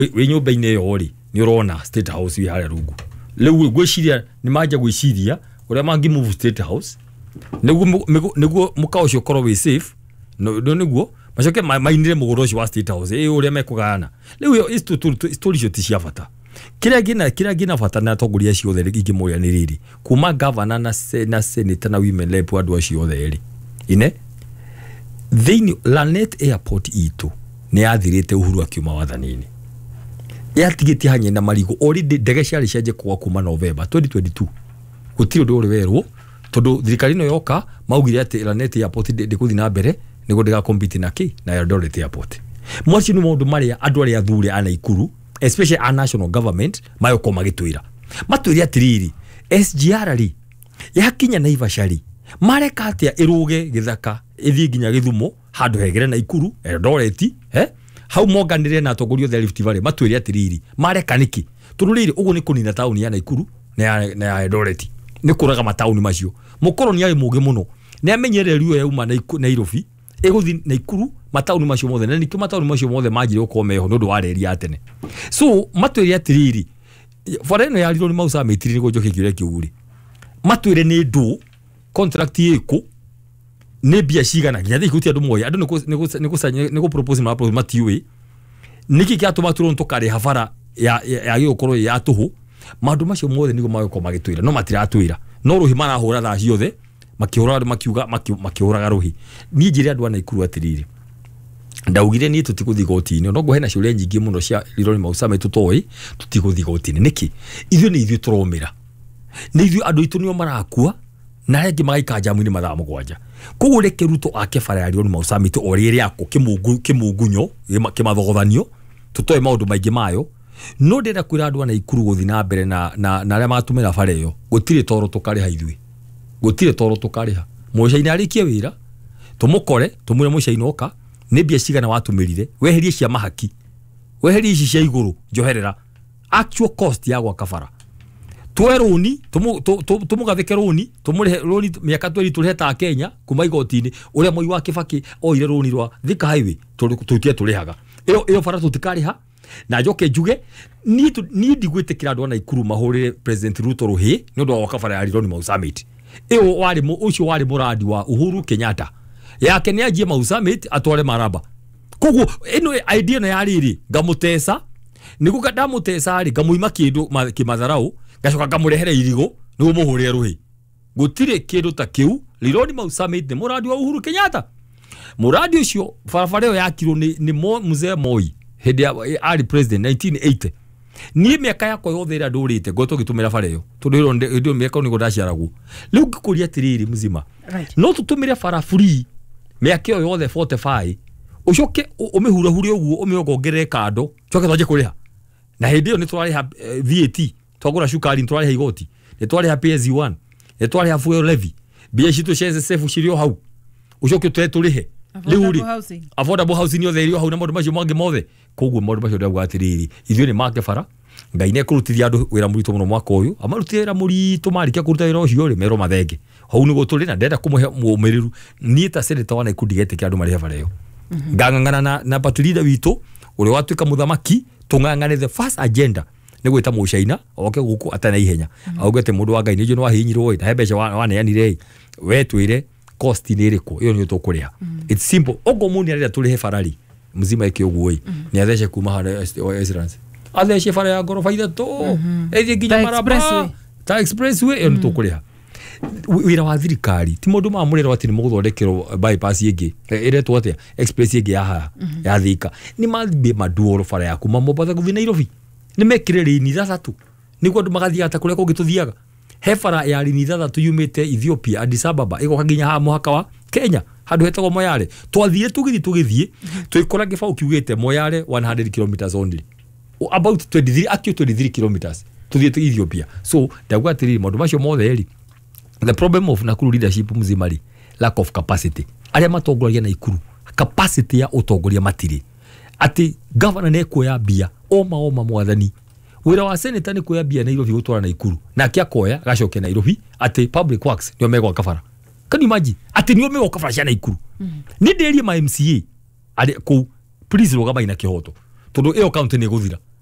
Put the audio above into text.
we nyumba-inĩ ĩyo ri ni urona State House wi haria rungu riu gwiciria ni manja gwiciria uria mangi move State House niguo mukao cio korwo wi safe no niguo macoke mainire mugoro cio wa State House uria mekugana riu yo story cio ti cia bata kira gina bata na tongoria ciothe ingimuria ni riri kuma governor na senator na women rep andu acio othe ri ine thini Lanet Airport itu ni athirite Uhuru akiuma wathanini yatigiti hanye na marigo already ndege ciari ciaje kwa kuma November 2022 gutiri ndu uri werwo tondu thirikari no yoka maugire ati Lanet Airport ndikuthi na mbere nigo ndiga compete na ki na Eldoret Airport mwaci ni maundu maria andu aria athure ana Ikuru especially a national government mayoko magitwira matwiri atiriri SGR ri yakinya Naivasha ri mareka atia iruge githaka ithi nginya Githumo handu hegere na Ikuru Eldoret hau monganire na atongoria the Rift Valley matwiri atiriri mareka niki tururiri ugu ni kunina tauni ya Ikuru na Eldoret ni kuraga matauni macio mukoroni ari muge muno ni amenyererio yauma na Nairobi eguthi na Ikuru matauni macio mothe na nikio matauni macio mothe majire uko meho nundu wareri atene so matwiri atiriri foreno ya riro ni mausa metiri ni gojoke kire kiuri matwire ni ndu contract yeko ne bia cigana nginya thikuti andu moya andu niko propose ma propose matiwe niki kiatuma turo ntokare havara ya gikoro ya tuhu mandu macio mothe nigo magiko magitwira no matira atwira no ruhi marahura tha ciothe makiuraga ruhi ni njire andu ana Ikuru atiriri ndaugire ni tutiguthi gotini no go hena ciuria nyingi muno cia Rironi Mausame tutoi tutiguthi gotini niki ithu ni ithu turomira ni ithu andu itu nio marakua na rengi magaika jamu ni mathaa mugwanja kugo reke Ruto akefara ya Rironi Mausame tu oriri yako kimugunyo kimathogothanio tutoi maundu maingi mayo no ndenda kwira andu ana Ikuru guthi na mbere na aria matumira bara iyo gutire toro tukari haithwi gutire toro tukariha mucaini arikie wira tumukore tumure mucaini oka ni bia cigana watumirire weherie cia mahaki weherie ici cia iguru njoherera actual cost ya gwa kabara tweruni tumugathike runi tumure runi miaka tweri tureta Kenya kuma igotini uria moi wa Kibaki oire runi rwa Thika Highway tutie turihaga iyo bara tutikariha na njoke njuge ni ndigwitikira andu ana Ikuru mahurire President Ruto ruhi ni ndu wa kabara ya Rironi Mausame iyo wari muradi wa Uhuru Kenyatta yake ni ajie Mausame atware maraba kugu ino idea na yariri ngamutesa niguka ndamutesa ari ngamuima kindu kimatharau gacoka ngamurehere irigo nigo muhure ruhi gutire kindu ta kiu Rironi Mausame ni muradi wa Uhuru Kenyatta muradi ucio farafara yo yakiro ni mzee Moi hedi ari president 1980 ni miaka yako yothe ira ndurite goto gitumira bara yo tudiro ndio miaka ni godacaragu riu ngikuria tiriri mzima no tutumire bara free miaka yothe 45 ucoke umihura uguo umiongongerere kando coke twaje kuriha na hindi yo ni twariha VAT twagura shukari twariha igoti ni twariha PS1 ni twariha fuel levy bia citu cia sefu cirio hau ucoke turihe affordable housing yo therio hau na maundu macio mangi mothe koguo maundu macio ndagwa atiriri ithuĩ ni make bara ngai ne kurutithia andu wira muritu muno mwaka uyu amarutira muritu marikia kuruta wira ucio ri mero mathenge hau ni guturi na ndenda kumuhe umiriru ni ta senator wana ikundi geteke andu marihe bara yo ngangangana na patrida witu uri watuika muthamaki tungangane the first agenda ni gwita mucaina oke guku atana ihenya augete mundu wa ngai ni jo wahinyirwo na hebeca waneanire we twire cost ni iriku iyo ni tukuriha it's simple ogo muni arira turihe farari mzima yake uguo ni athece kuma hana Ezrans athece fara ya gorofa ithatu ethi nginya maraba ta expressway iyo ni tukuriha wira wa thirikari ti mundu mamurira ati ni muguthondekero bypass yengi iretwo atia express yengi ya Thika ni mathimbe maduoro fara ya kuma Mombasa guthi Nairobi ni mekire rini thatu niguo andu magathia ata kuria kungituthiaga hefara ya rini thatu yumite Ethiopia Addis Ababa igoka nginya ha muhaka wa Kenya handu hetagwo Moyale twathire tugithie twikora gibau kiugite Moyale 100 kilometers only about 23 kilometers tuthie Ethiopia so ndagwa atiri maundu macio mothe eri the problem of Nakuru leadership mzimari lack of capacity aria matongoria na Ikuru capacity ya utongoria matiri ati governor ne kuya bia oma mwathani wira wa senator ni kuya bia Nairobi gutwara na Ikuru na kia koya gacoke Nairobi ati public works ndio megwa kafara can you imagine ati ndio megwa kafara cia na Ikuru ni nderi ma MCA ali ku please rogama ina kihoto tondu iyo county ni guthira